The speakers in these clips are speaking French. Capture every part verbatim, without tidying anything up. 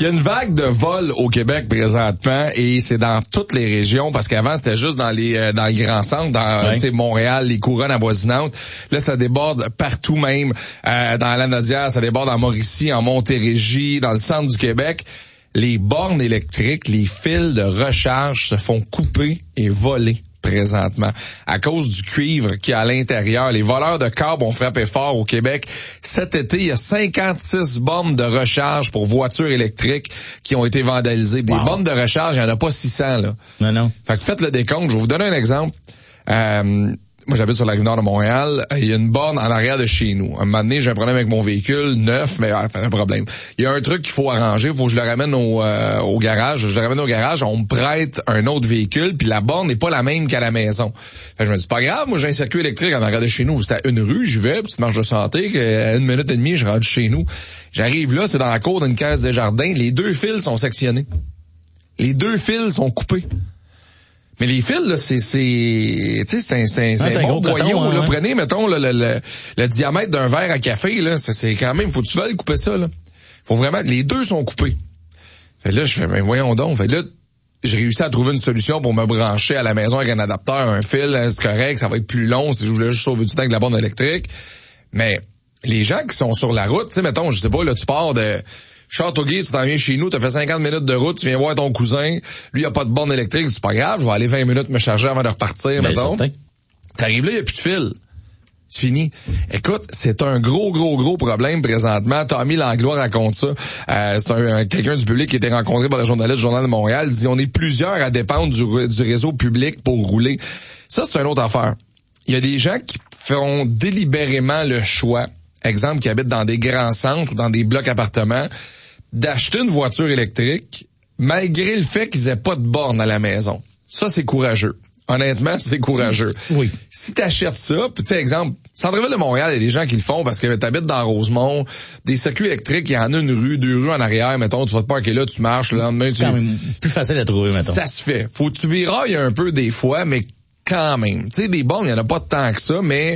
Il y a une vague de vols au Québec présentement et c'est dans toutes les régions parce qu'avant c'était juste dans les euh, dans les grands centres, dans ouais. tu sais Montréal, les couronnes avoisinantes. Là ça déborde partout, même euh, dans la Lanaudière, ça déborde en Mauricie, en Montérégie, dans le centre du Québec. Les bornes électriques, les fils de recharge se font couper et voler présentement à cause du cuivre qui est à l'intérieur. Les voleurs de câbles ont frappé fort au Québec. Cet été, il y a cinquante-six bornes de recharge pour voitures électriques qui ont été vandalisées. Des wow. bornes de recharge, il n'y en a pas six cents, là. Non, non. Fait que faites le décompte. Je vais vous donner un exemple. Euh, Moi, j'habite sur la rive nord de Montréal. Il y a une borne en arrière de chez nous. Un moment donné, j'ai un problème avec mon véhicule, neuf, mais ah, un problème. Il y a un truc qu'il faut arranger. Il faut que je le ramène au, euh, au garage. Je le ramène au garage. On me prête un autre véhicule, puis la borne n'est pas la même qu'à la maison. Fait que je me dis, pas grave, moi, j'ai un circuit électrique en arrière de chez nous. C'était à une rue, j'y vais, petite marche de santé, qu'à une minute et demie, je rentre chez nous. J'arrive là, c'est dans la cour d'une caisse de jardin. Les deux fils sont sectionnés. Les deux fils sont coupés. Mais les fils, là, c'est, c'est, tu sais, c'est un, c'est un, c'est un bon boyau, hein, là. Ouais. Prenez, mettons, le, le, le, le diamètre d'un verre à café, là, c'est, c'est quand même, faut que tu veuilles couper ça, là. Faut vraiment, les deux sont coupés. Fait là, je fais, mais voyons donc. Fait là, j'ai réussi à trouver une solution pour me brancher à la maison avec un adapteur, un fil, hein, c'est correct, ça va être plus long si je voulais juste sauver du temps avec la borne électrique. Mais les gens qui sont sur la route, tu sais, mettons, je sais pas, là, tu pars de Châteauguay, tu t'en viens chez nous, t'as fait cinquante minutes de route, tu viens voir ton cousin, lui, il a pas de borne électrique, c'est pas grave, je vais aller vingt minutes me charger avant de repartir, ben, mettons. T'arrives là, il y a plus de fil. C'est fini. Écoute, c'est un gros, gros, gros problème présentement. Tommy Langlois raconte ça. Euh, c'est un, un, quelqu'un du public qui a été rencontré par le journaliste du Journal de Montréal. Il dit, on est plusieurs à dépendre du, du réseau public pour rouler. Ça, c'est une autre affaire. Il y a des gens qui feront délibérément le choix, exemple, qui habitent dans des grands centres ou dans des blocs appartements, d'acheter une voiture électrique malgré le fait qu'ils aient pas de borne à la maison. Ça, c'est courageux. Honnêtement, c'est courageux. Oui. Si t'achètes ça, puis tu sais, exemple, Centre-Ville de Montréal, il y a des gens qui le font parce que t'habites dans Rosemont, des circuits électriques, il y en a une rue, deux rues en arrière, mettons, tu vas te parquer là, tu marches, le lendemain, tu... C'est quand même plus facile à trouver, mettons. Ça se fait. Faut que tu virailles un peu des fois, mais quand même. Tu sais, des bornes, il y en a pas tant que ça, mais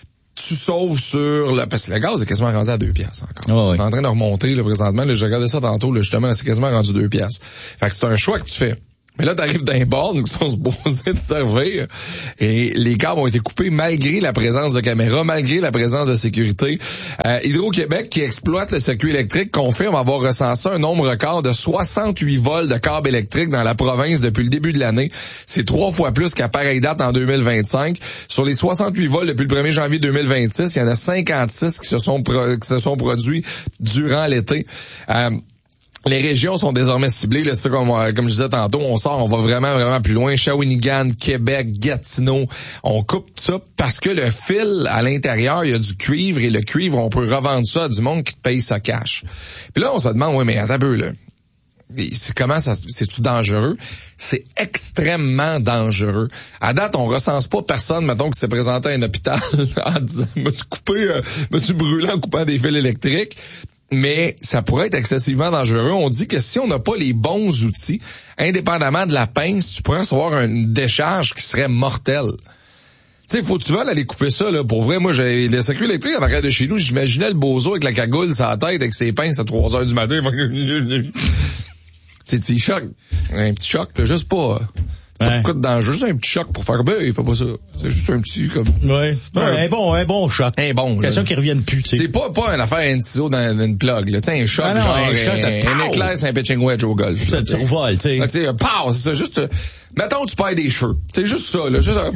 tu sauves sur le, parce que le gaz est quasiment rendu à deux piastres encore. Oh, oui. C'est en train de remonter, là, présentement. Là, j'ai regardé ça tantôt, là, justement, c'est quasiment rendu deux piastres. Fait que c'est un choix que tu fais. Mais là, t'arrives dans les bornes qui sont supposées te servir et les câbles ont été coupés malgré la présence de caméras, malgré la présence de sécurité. Euh, Hydro-Québec, qui exploite le circuit électrique, confirme avoir recensé un nombre record de soixante-huit vols de câbles électriques dans la province depuis le début de l'année. C'est trois fois plus qu'à pareille date en deux mille vingt-cinq. Sur les soixante-huit vols depuis le premier janvier deux mille vingt-six, il y en a cinquante-six qui se sont, pro- qui se sont produits durant l'été. Euh, Les régions sont désormais ciblées. Là, c'est comme, comme je disais tantôt, on sort, on va vraiment, vraiment plus loin. Shawinigan, Québec, Gatineau. On coupe ça parce que le fil à l'intérieur, il y a du cuivre et le cuivre, on peut revendre ça à du monde qui te paye ça cash. Puis là, on se demande, oui, mais attends un peu, là. C'est, comment ça, c'est-tu dangereux? C'est extrêmement dangereux. À date, on recense pas personne, mettons, qui s'est présenté à un hôpital en disant, m'as-tu coupé, euh, m'as-tu brûlé en coupant des fils électriques? Mais ça pourrait être excessivement dangereux. On dit que si on n'a pas les bons outils, indépendamment de la pince, tu pourrais recevoir une décharge qui serait mortelle. Tu sais, faut que tu veuilles aller couper ça, là. Pour vrai, moi, j'ai le circuit électrique en arrière de chez nous, j'imaginais le bozo avec la cagoule sur la tête, avec ses pinces à trois heures du matin. Tu sais, tu choc. Un petit choc, là, juste pas... Pas de coup de danger, juste un petit choc pour faire, ben, il fait pas ça. C'est juste un petit, comme... Ouais. Un, un bon, un bon choc. Un bon, question qui revienne plus, tu sais. C'est pas, pas une affaire à un ciseau dans une plug, là. Tu sais, un choc, ah non, genre, un, choc un, un éclair, c'est un pitching wedge au golf. Ça te vole, tu sais. Tu sais, pow, c'est ça, juste, mettons, tu perds des cheveux. C'est juste ça, là, juste un...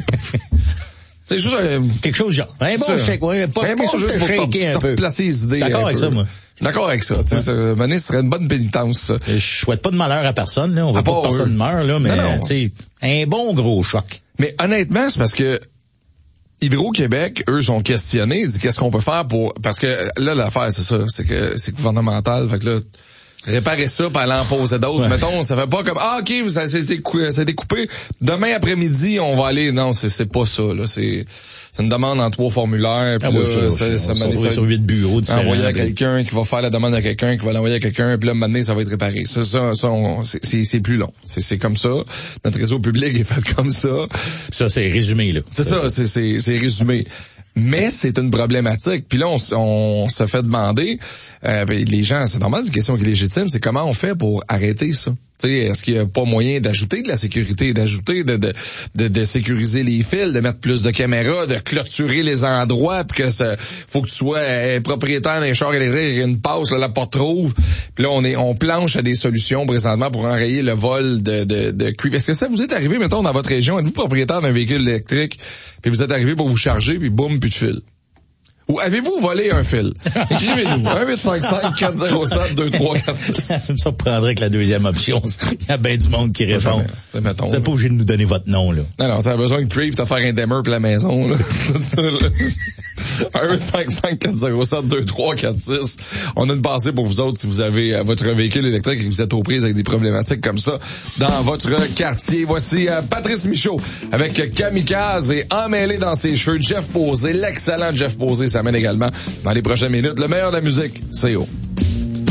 C'est juste un... Quelque chose genre. Un bon chèque, ouais. Pas un quelque bon chose juste de shaker un peu. Placer les idées. D'accord avec ça, moi. Je suis d'accord avec ça. Tu sais, ça, ce serait une bonne pénitence, ça. Je souhaite pas de malheur à personne, là. On veut pas que personne meure, là, mais, tu sais, un bon gros choc. Mais honnêtement, c'est parce que Hydro-Québec, eux, sont questionnés. Ils disent, qu'est-ce qu'on peut faire pour... Parce que là, l'affaire, c'est ça. C'est que c'est gouvernemental. Fait que là... Réparer ça, puis aller en poser d'autres. Ouais. Mettons, ça fait pas comme, ah, ok, ça s'est découpé. Demain après-midi, on va aller. Non, c'est, c'est pas ça, là. C'est, c'est une demande en trois formulaires. Puis ah, là, oui, ça, ça, ça, ça, sur huit bureaux. Envoyer à quelqu'un qui va faire la demande à quelqu'un, qui va l'envoyer à quelqu'un, puis là, maintenant, ça va être réparé. Ça, ça, ça on, c'est, c'est, c'est plus long. C'est, c'est comme ça. Notre réseau public est fait comme ça. Ça, c'est résumé, là. C'est ça, c'est, c'est, c'est résumé. Mais c'est une problématique. Puis là, on, on se fait demander, euh, les gens, c'est normal, c'est une question qui est légitime, c'est comment on fait pour arrêter ça? T'sais, est-ce qu'il n'y a pas moyen d'ajouter de la sécurité, d'ajouter, de, de, de, de sécuriser les fils, de mettre plus de caméras, de clôturer les endroits, puis que ça, faut que tu sois euh, propriétaire d'un char électrique, une passe, là, la porte rouvre. Puis là, on est, on planche à des solutions présentement pour enrayer le vol de, de, de cuivre. Est-ce que ça vous est arrivé, mettons, dans votre région, êtes-vous propriétaire d'un véhicule électrique, puis vous êtes arrivé pour vous charger, puis boum, plus de fil? Ou avez-vous volé un fil? Écrivez-nous. un huit cinq cinq quatre zéro sept deux trois quatre six. Ça me surprendrait que la deuxième option, il y a bien du monde qui répond. Vous n'êtes pas obligé de nous donner votre nom, là. Non, non, t'as besoin de Crave, t'as faire un dimmer pour la maison, là. un huit cinq cinq quatre zéro sept deux trois quatre six. On a une pensée pour vous autres si vous avez euh, votre véhicule électrique et que vous êtes aux prises avec des problématiques comme ça dans votre quartier. Voici euh, Patrice Michaud avec Kamikaze et emmêlé dans ses cheveux, Jeff Posé, l'excellent Jeff Posé s'amène également dans les prochaines minutes. Le meilleur de la musique, c'est haut.